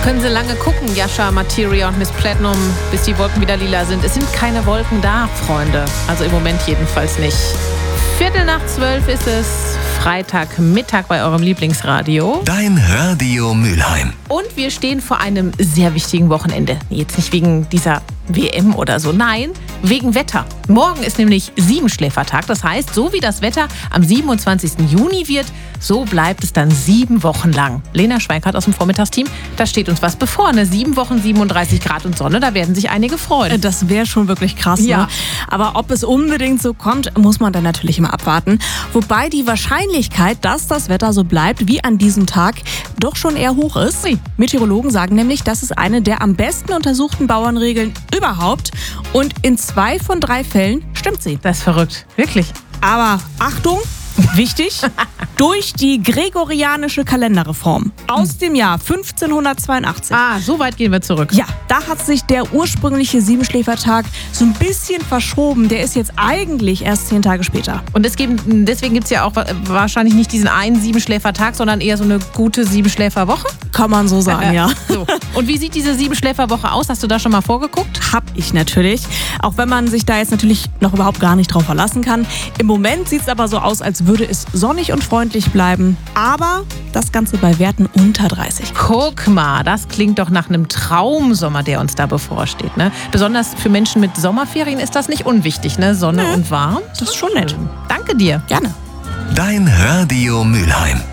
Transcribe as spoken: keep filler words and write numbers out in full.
Können Sie lange gucken, Jascha, Materia und Miss Platinum, bis die Wolken wieder lila sind. Es sind keine Wolken da, Freunde. Also im Moment jedenfalls nicht. Viertel nach zwölf ist es, Freitagmittag bei eurem Lieblingsradio. Dein Radio Mülheim. Und wir stehen vor einem sehr wichtigen Wochenende. Jetzt nicht wegen dieser W M oder so, nein, wegen Wetter. Morgen ist nämlich Siebenschläfertag. Das heißt, so wie das Wetter am siebenundzwanzigsten Juni wird, so bleibt es dann sieben Wochen lang. Lena Schweikart aus dem Vormittagsteam, da steht uns was bevor. Ne? Sieben Wochen, siebenunddreißig Grad und Sonne, da werden sich einige freuen. Das wäre schon wirklich krass. Ja. Ne? Aber ob es unbedingt so kommt, muss man dann natürlich immer abwarten. Wobei die Wahrscheinlichkeit, dass das Wetter so bleibt wie an diesem Tag, doch schon eher hoch ist. Ui. Meteorologen sagen nämlich, das ist eine der am besten untersuchten Bauernregeln überhaupt. Und in zwei von drei Fällen stimmt sie. Das ist verrückt, wirklich. Aber Achtung, wichtig, durch die gregorianische Kalenderreform aus dem Jahr fünfzehnhundertzweiundachtzig. Ah, so weit gehen wir zurück. Ja, da hat sich der ursprüngliche Siebenschläfertag so ein bisschen verschoben. Der ist jetzt eigentlich erst zehn Tage später. Und deswegen, deswegen gibt es ja auch wahrscheinlich nicht diesen einen Siebenschläfertag, sondern eher so eine gute Siebenschläferwoche. Kann man so sagen, ja. So. Und wie sieht diese Siebenschläferwoche aus? Hast du da schon mal vorgeguckt? Hab ich natürlich. Auch wenn man sich da jetzt natürlich noch überhaupt gar nicht drauf verlassen kann. Im Moment sieht es aber so aus, als würde es sonnig und freundlich bleiben. Aber das Ganze bei Werten unter dreißig. Guck mal, das klingt doch nach einem Traumsommer, der uns da bevorsteht. Ne? Besonders für Menschen mit Sommerferien ist das nicht unwichtig, ne? Sonne Nee. und warm. Das ist schon nett. Danke dir. Gerne. Dein Radio Mülheim.